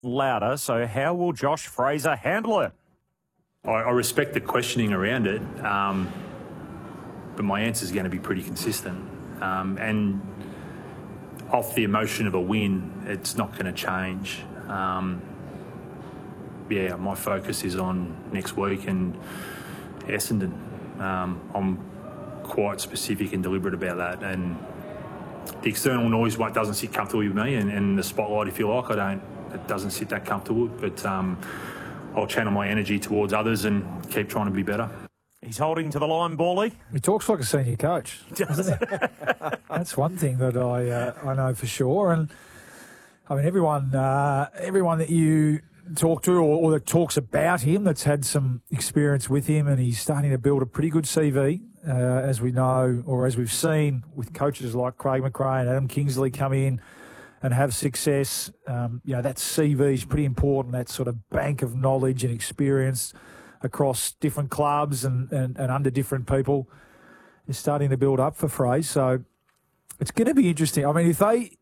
louder. So how will Josh Fraser handle it? I respect the questioning around it, but my answer is going to be pretty consistent. And off the emotion of a win, it's not going to change. My focus is on next week and Essendon. I'm quite specific and deliberate about that. And the external noise doesn't sit comfortably with me, and the spotlight, if you like, it doesn't sit that comfortable. But I'll channel my energy towards others and keep trying to be better. He's holding to the line, Bally. He talks like a senior coach, doesn't he? That's one thing that I know for sure. And I mean, everyone that you talk to or that talks about him, that's had some experience with him, and he's starting to build a pretty good CV, as we know, or as we've seen with coaches like Craig McRae and Adam Kingsley come in and have success. That CV is pretty important, that sort of bank of knowledge and experience across different clubs and under different people is starting to build up for Fraser. So it's going to be interesting. I mean, if they,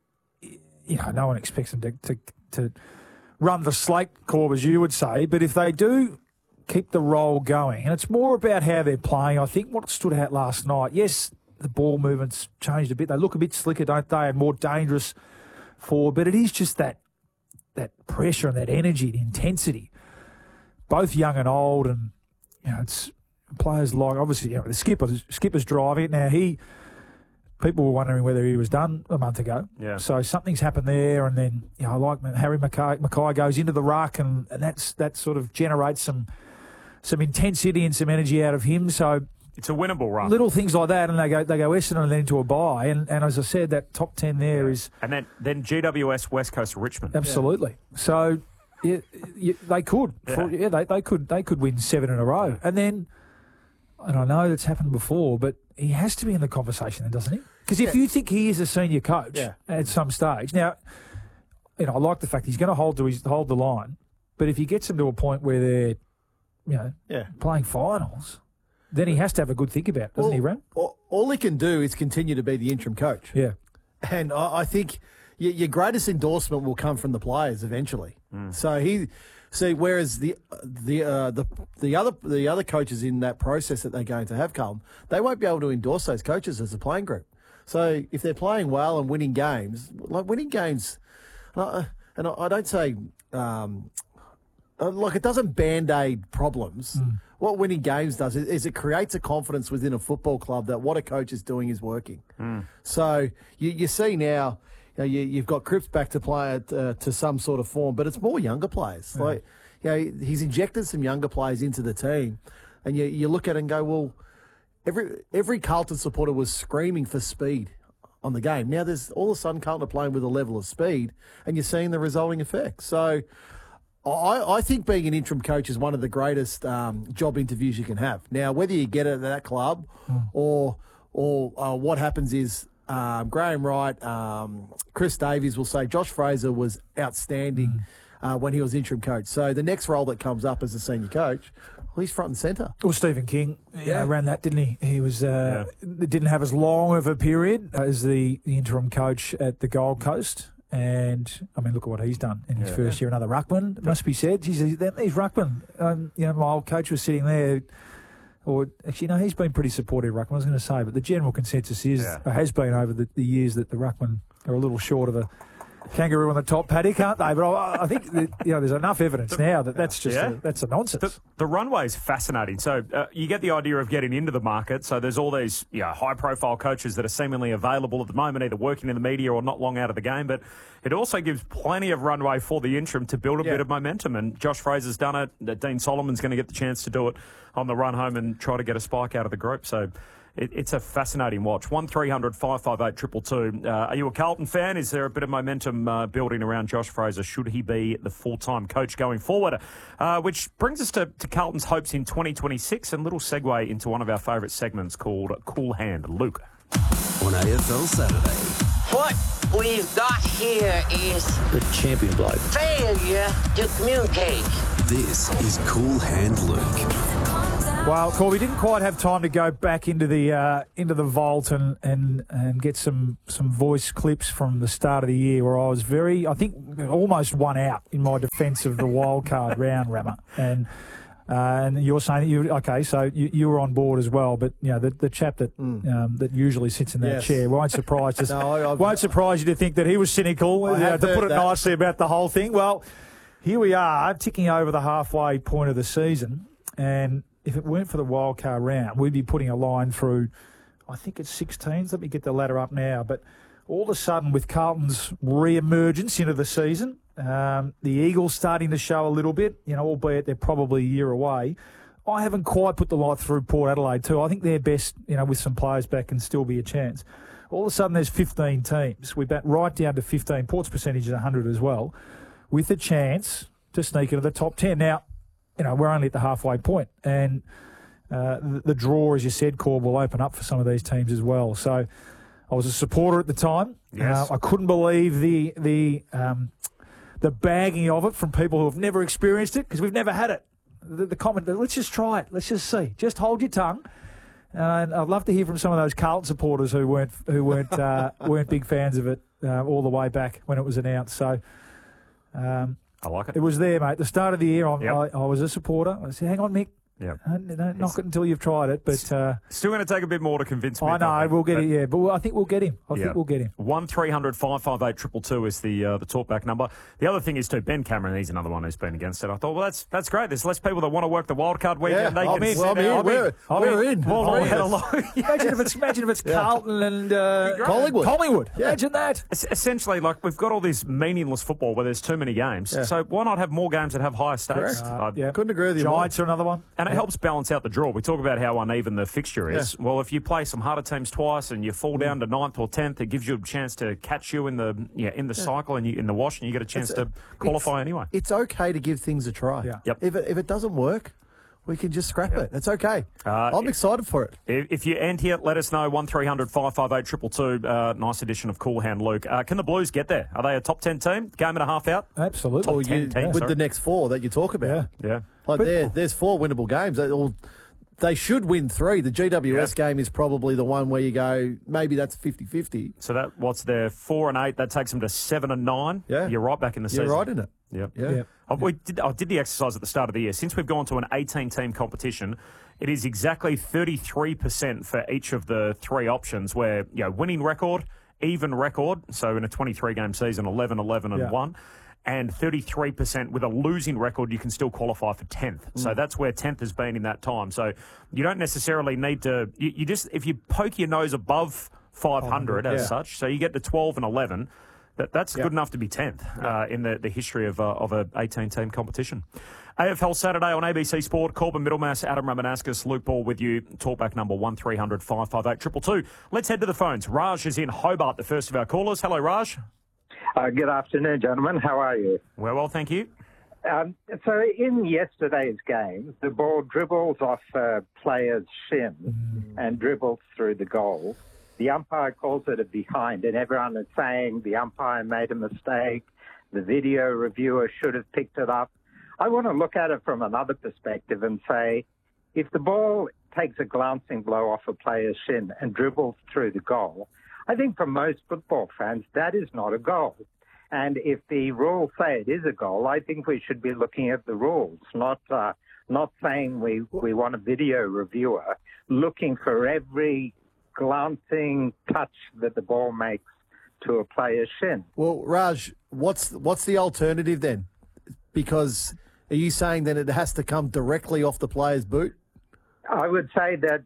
no one expects them to run the slate, Corb, as you would say, but if they do keep the role going, and it's more about how they're playing. I think what stood out last night, yes, the ball movements changed a bit. They look a bit slicker, don't they, and more dangerous forward, but it is just that pressure and that energy, the intensity, both young and old, and it's players like, obviously, the skipper's driving it now. People were wondering whether he was done a month ago. Yeah. So something's happened there, and then I like when Harry Mackay goes into the ruck, and that sort of generates some intensity and some energy out of him. So it's a winnable run. Little things like that, and they go Essendon and then into a bye, and as I said, that top 10 there is, and then GWS, West Coast, Richmond. Absolutely. Yeah. So. They could. They could win 7 in a row. And I know that's happened before, but he has to be in the conversation then, doesn't he? Because if you think he is a senior coach at some stage, now, I like the fact he's going to hold the line, but if he gets them to a point where they're, playing finals, then he has to have a good think about it, doesn't he, Ram? All he can do is continue to be the interim coach. Yeah. And I think your greatest endorsement will come from the players eventually. So whereas the other coaches in that process that they're going to have, Carlton, they won't be able to endorse those coaches as a playing group. So if they're playing well and winning games, and I don't say it doesn't band-aid problems. What winning games does is it creates a confidence within a football club that what a coach is doing is working. So you see now. You've got Cripps back to play to some sort of form, but it's more younger players. He's injected some younger players into the team, and you look at it and go, well, every Carlton supporter was screaming for speed on the game. Now there's all of a sudden Carlton are playing with a level of speed, and you're seeing the resulting effects. So I think being an interim coach is one of the greatest job interviews you can have. Now, whether you get it at that club or what happens is, Graham Wright, Chris Davies will say Josh Fraser was outstanding when he was interim coach. So the next role that comes up as a senior coach, he's front and centre. Well, Stephen King ran that, didn't he? He was didn't have as long of a period as the interim coach at the Gold Coast. And, I mean, look at what he's done in his first year. Another ruckman, it must be said. He's ruckman. My old coach was sitting there. Or actually, he's been pretty supportive, Ruckman, I was going to say, but the general consensus has been over the years that the Ruckman are a little short of a kangaroo on the top paddock, aren't they? But I think that, there's enough evidence now that that's just that's a nonsense. The runway is fascinating. So you get the idea of getting into the market. So there's all these high-profile coaches that are seemingly available at the moment, either working in the media or not long out of the game. But it also gives plenty of runway for the interim to build a bit of momentum. And Josh Fraser's done it. Dean Solomon's going to get the chance to do it on the run home and try to get a spike out of the group. So it's a fascinating watch. 1300 558 222. Are you a Carlton fan? Is there a bit of momentum building around Josh Fraser? Should he be the full-time coach going forward? Which brings us to Carlton's hopes in 2026, and a little segue into one of our favourite segments called Cool Hand. Luke. On AFL Saturday. What we've got here is the champion bloke. Failure to communicate. This is Cool Hand Luke. Well, Corby didn't quite have time to go back into the vault and get some voice clips from the start of the year where I was I think almost one out in my defence of the wild card round, Rammer. And you're saying that you were on board as well, but the chap that that usually sits in that chair won't surprise us. Won't surprise you to think that he was cynical, to put it nicely, about the whole thing. Well, here we are, ticking over the halfway point of the season, and if it weren't for the wildcard round, we'd be putting a line through, I think it's 16s. Let me get the ladder up now. But all of a sudden, with Carlton's re-emergence into the season, the Eagles starting to show a little bit, albeit they're probably a year away. I haven't quite put the light through Port Adelaide too. I think their best, with some players back, can still be a chance. All of a sudden, there's 15 teams. We bat right down to 15. Port's percentage is 100 as well, with a chance to sneak into the top 10. Now, we're only at the halfway point, and the draw, as you said, Corb, will open up for some of these teams as well. So I was a supporter at the time. Yes. I couldn't believe the bagging of it from people who have never experienced it, because we've never had it. The comment, let's just try it. Let's just see. Just hold your tongue. And I'd love to hear from some of those Carlton supporters who weren't big fans of it all the way back when it was announced. So. I like it. It was there, mate. The start of the year, I was a supporter. I said, hang on, Mick. Yeah. Don't knock it until you've tried it. But still going to take a bit more to convince me. I know, we'll get it, yeah. But I think we'll get him. I think we'll get him. 1300 558 222 is the talkback number. The other thing is, too, Ben Cameron, he's another one who's been against it. I thought, well, that's great. There's less people that want to work the wildcard weekend. Yeah, I'm in. We're in. Imagine if it's Carlton and Collingwood. Yeah. Imagine that. Essentially, we've got all this meaningless football where there's too many games. Yeah. So why not have more games that have higher stakes? Couldn't agree with you. Giants are another one. And it helps balance out the draw. We talk about how uneven the fixture is. Yeah. Well, if you play some harder teams twice and you fall down to 9th or 10th, it gives you a chance to catch you in the cycle and in the wash, and you get a chance to qualify anyway. It's okay to give things a try. Yeah. Yep. If it doesn't work, we can just scrap it. It's okay. I'm excited for it. If you're anti it, let us know. 1300 558 222. Nice edition of Cool Hand Luke. Can the Blues get there? Are they a top 10 team? Game and a half out? Absolutely. Top 10 team, with the next 4 that you talk about. Yeah. There's 4 winnable games. They should win 3. The GWS game is probably the one where you go, maybe that's 50-50. So what's their 4 and 8? That takes them to 7 and 9. Yeah. You're right back in the season. You're right in it. Yep. Yeah. I did the exercise at the start of the year. Since we've gone to an 18-team competition, it is exactly 33% for each of the 3 options where, winning record, even record, so in a 23-game season, 11-11 and 1, and 33% with a losing record, you can still qualify for 10th. So that's where 10th has been in that time. So you don't necessarily need to, you just, if you poke your nose above 500 as such, so you get to 12 and 11, that's good enough to be 10th in the history of a 18-team competition. AFL Saturday on ABC Sport. Corbin Middlemass, Adam Ramanauskas, Luke Ball with you. Talkback number 1300 558 222. Let's head to the phones. Raj is in Hobart, the first of our callers. Hello, Raj. Good afternoon, gentlemen. How are you? We're well, thank you. So in yesterday's game, the ball dribbles off a player's shin and dribbles through the goal. The umpire calls it a behind, and everyone is saying the umpire made a mistake. The video reviewer should have picked it up. I want to look at it from another perspective and say, if the ball takes a glancing blow off a player's shin and dribbles through the goal, I think for most football fans, that is not a goal. And if the rules say it is a goal, I think we should be looking at the rules, not saying we want a video reviewer looking for every glancing touch that the ball makes to a player's shin. Well, Raj, what's the alternative then? Because are you saying that it has to come directly off the player's boot? I would say that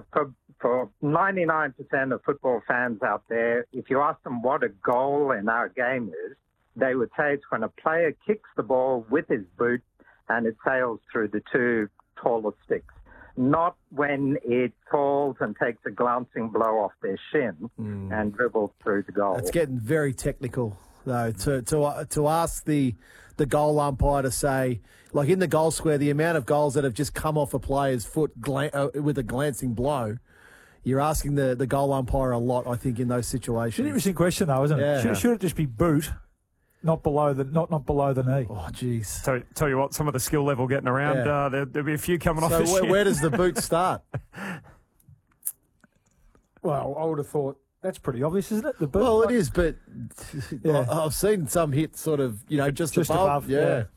for 99% of football fans out there, if you ask them what a goal in our game is, they would say it's when a player kicks the ball with his boot and it sails through the 2 tallest sticks, not when it falls and takes a glancing blow off their shin and dribbles through the goal. That's getting very technical, though, to ask the goal umpire to say, like in the goal square, the amount of goals that have just come off a player's foot with a glancing blow, you're asking the goal umpire a lot, I think, in those situations. It's an interesting question, though, isn't it? Yeah. Should it just be boot? not below the knee. Oh, jeez. So, tell you what, some of the skill level getting around, Yeah. there'll be a few coming off So this year. where does the boot start? Well, I would have thought that's pretty obvious, isn't it? The boot. Well, it is, but Yeah. I've seen some hits sort of, just above. Yeah.